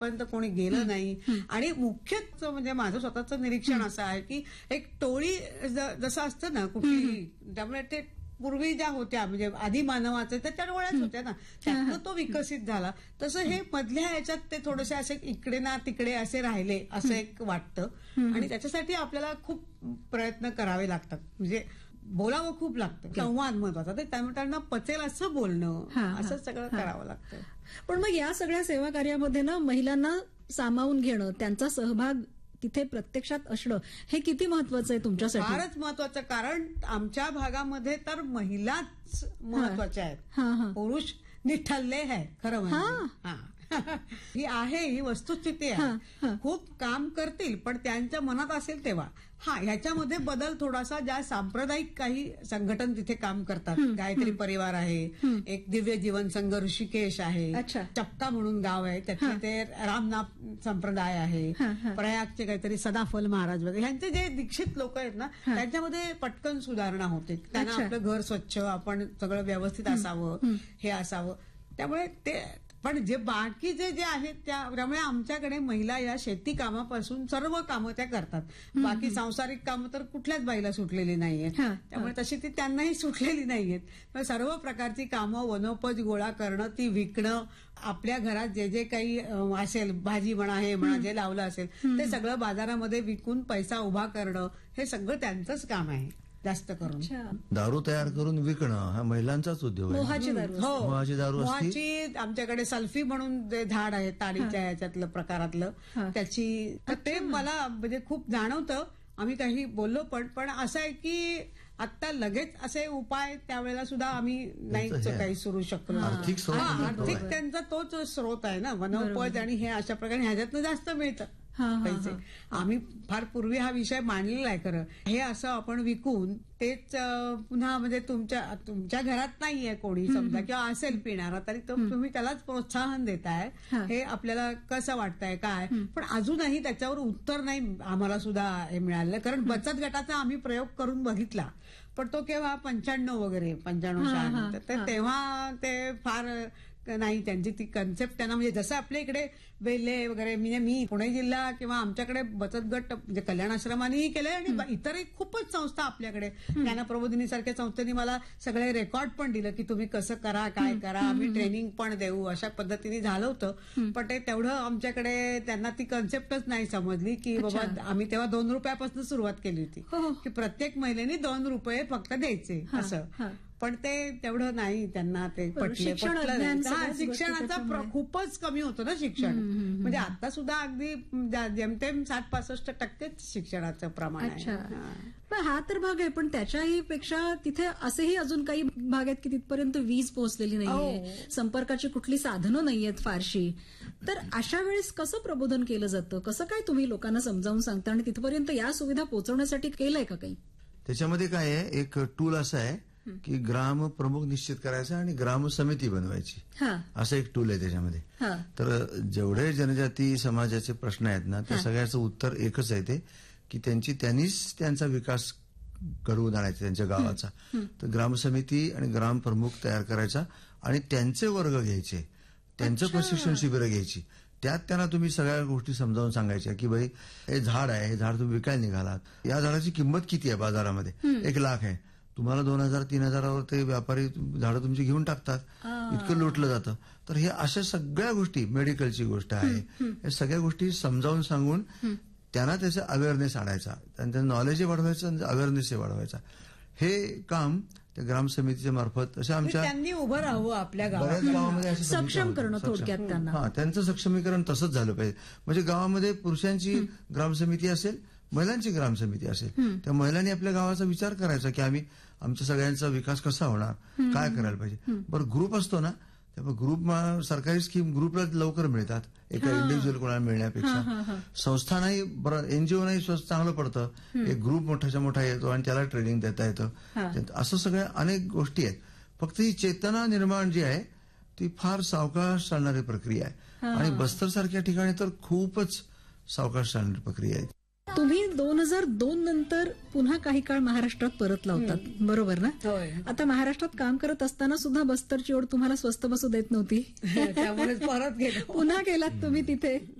पर्यंत कोणी गेलं नाही. आणि मुख्यच म्हणजे माझं स्वतःचं निरीक्षण असं आहे की एक टोळी जसं असतं ना कुठली, त्यामुळे ते पूर्वी ज्या होत्या म्हणजे आधी मानवाचं त्या टोळ्याच होत्या ना, त्यातनं तो विकसित झाला. तसं हे मधल्या ह्याच्यात ते थोडेसे असे इकडे ना तिकडे असे राहिले असं एक वाटतं. आणि त्याच्यासाठी आपल्याला खूप प्रयत्न करावे लागतात. म्हणजे बोलावं खूप लागतं, संवाद महत्वाचा. ते त्यांना पचेल असं बोलणं, असं सगळं करावं लागतं. पण मग या सगळ्या सेवा कार्यामध्ये ना महिलांना सामावून घेणं, त्यांचा सहभाग तिथे प्रत्यक्षात असणं हे किती महत्वाचं आहे तुमच्यासाठी? फारच महत्वाचं, कारण आमच्या भागामध्ये तर महिलाच महत्वाच्या आहेत. पुरुष निठल्ले आहे खरं म्हणजे. ही आहे, ही वस्तुस्थिती आहे. खूप काम करतील पण त्यांच्या मनात असेल तेव्हा. ह्याच्यामध्ये बदल थोडासा, ज्या सांप्रदायिक काही संघटन तिथे काम करतात, गायत्री परिवार आहे, एक दिव्य जीवन संघ ऋषिकेश आहे, चपका म्हणून गाव आहे, त्यातले ते रामनाथ संप्रदाय आहे, प्रयागचे काहीतरी सदाफल महाराज वगैरे, ह्यांचे जे दीक्षित लोक आहेत ना, त्यांच्यामध्ये पटकन सुधारणा होते. त्यांना आपलं घर स्वच्छ, आपण सगळं व्यवस्थित असावं, हे असावं. त्यामुळे ते पण जे बाकीचे जे आहेत त्यामुळे आमच्याकडे महिला या शेती कामापासून सर्व कामं त्या करतात. बाकी सांसारिक कामं तर कुठल्याच बाईला सुटलेली नाहीयेत. त्यामुळे तशी ती त्यांनाही सुटलेली नाहीयेत. सर्व प्रकारची कामं, वनोपज गोळा करणं, ती विकणं, आपल्या घरात जे जे काही असेल, भाजी म्हणा, हे म्हणा, जे लावलं असेल ते सगळं बाजारामध्ये विकून पैसा उभा करणं, हे सगळं त्यांचंच काम आहे जास्त करून. दारू तयार करून विकणं हा महिलांचाच उद्योग आहे. मोहाची दारू. मोहाची आमच्याकडे सल्फी म्हणून जे झाड आहे ताडीच्या याच्यातलं प्रकारातलं, त्याची ते मला म्हणजे खूप जाणवतं. आम्ही काही बोललो पण असं आहे की आता लगेच असे उपाय त्यावेळेला सुद्धा आम्ही नाही काही सुरू शकलो. आर्थिक त्यांचा तोच स्रोत आहे ना, वनोपज आणि हे अशा प्रकारे ह्याच्यातनं जास्त मिळतं पैसे. आम्ही फार पूर्वी हा विषय मांडलेला आहे खरं. हे असं आपण विकून तेच पुन्हा म्हणजे तुमच्या घरात नाहीये कोणी समजा किंवा असेल पिणारा, तरी तुम्ही त्यालाच प्रोत्साहन देताय. हे आपल्याला कसं वाटतंय काय, पण अजूनही त्याच्यावर उत्तर नाही आम्हाला सुद्धा हे मिळालं. कारण बचत गटाचा आम्ही प्रयोग करून बघितला, पण तो केव्हा 95 वगैरे 95-96 तेव्हा ते फार नाही, त्यांची ती कन्सेप्ट त्यांना म्हणजे जसं आपल्या इकडे वेल्हे वगैरे, म्हणजे मी पुणे जिल्हा किंवा आमच्याकडे बचत गट म्हणजे कल्याण आश्रमानेही केलंय आणि इतरही खूपच संस्था आपल्याकडे, ज्ञान प्रबोधिनी सारख्या संस्थेने मला सगळे रेकॉर्ड पण दिलं की तुम्ही कसं करा, काय करा, आम्ही ट्रेनिंग पण देऊ, अशा पद्धतीने झालं होतं. पण ते तेवढं आमच्याकडे त्यांना ती कन्सेप्टच नाही समजली की बाबा, आम्ही तेव्हा 2 रुपयापासून सुरुवात केली होती की प्रत्येक महिलेने 2 रुपये फक्त द्यायचे असं. पण ते तेवढं नाही त्यांना ते पटलं. शिक्षणाचा खूपच कमी होतं ना शिक्षण. म्हणजे आता सुद्धा अगदी जेमतेम 60-65% शिक्षणाचं प्रमाण आहे. हा तर भाग आहे, पण त्याच्याही पेक्षा तिथे असेही अजून काही भाग आहेत की तिथपर्यंत वीज पोहोचलेली नाहीये, संपर्काची कुठली साधनं नाहीयेत फारशी. तर अशा वेळेस कसं प्रबोधन केलं जातं, कसं काय तुम्ही लोकांना समजावून सांगता आणि तिथपर्यंत या सुविधा पोहोचवण्यासाठी केलंय का काही? त्याच्यामध्ये काय आहे, एक टूल असं आहे की ग्राम प्रमुख निश्चित करायचा आणि ग्राम समिती बनवायची, असं एक टूल आहे त्याच्यामध्ये. तर जेवढे जनजाती समाजाचे प्रश्न आहेत ना, त्या सगळ्याचं उत्तर एकच आहे, ते की त्यांनीच त्यांचा विकास घडवून आणायचा त्यांच्या गावाचा. तर ग्रामसमिती आणि ग्राम प्रमुख तयार करायचा आणि त्यांचे वर्ग घ्यायचे, त्यांचं प्रशिक्षण शिबिरं घ्यायची. त्यात त्यांना तुम्ही सगळ्या गोष्टी समजावून सांगायच्या की भाई हे झाड आहे, हे झाड तुम्ही विकायला निघालात, या झाडाची किंमत किती आहे बाजारामध्ये, 1 लाख आहे, तुम्हाला 2,000-3,000 ते व्यापारी झाडं तुमची घेऊन टाकतात, इतकं लुटलं जातं. तर हे अशा सगळ्या गोष्टी, मेडिकलची गोष्ट आहे, या सगळ्या गोष्टी समजावून सांगून त्यांना त्याचा अवेअरनेस आणायचा, त्यांचं नॉलेजही वाढवायचं आणि अवेअरनेसही वाढवायचा. हे काम त्या ग्रामसमितीच्या मार्फत अशा आमच्या त्यांनी उभं राहावं आपल्या बऱ्याच गावामध्ये सक्षम करणं थोडक्यात त्यांना. त्यांचं सक्षमीकरण तसंच झालं पाहिजे. म्हणजे गावामध्ये पुरुषांची ग्रामसमिती असेल, महिलांची ग्रामसमिती असेल, त्या महिलांनी आपल्या गावाचा विचार करायचा की आम्ही आमच्या सगळ्यांचा विकास कसा होणार, काय करायला पाहिजे. बरं, ग्रुप असतो ना, त्यामुळे ग्रुप सरकारी स्कीम ग्रुपला लवकर मिळतात एका इंडिव्हिज्युअल कोणाला मिळण्यापेक्षा. संस्थांनाही बरं, एनजीओ नाही चांगलं पडतं, एक ग्रुप मोठ्याच्या मोठा येतो आणि त्याला ट्रेनिंग देता येतं. असं सगळ्या अनेक गोष्टी आहेत. फक्त ही चेतना निर्माण जी आहे ती फार सावकाश चालणारी प्रक्रिया आहे आणि बस्तर सारख्या ठिकाणी तर खूपच सावकाश चालणारी प्रक्रिया आहे. तुम्ही 2002 नंतर पुन्हा काही काळ महाराष्ट्रात परतला होतात, बरोबर ना? होय. आता महाराष्ट्रात काम करत असताना सुद्धा बस्तरची ओढ तुम्हाला स्वस्थ बसू देत नव्हती. त्यामुळे परत गेलो. पुन्हा गेलात तुम्ही तिथे.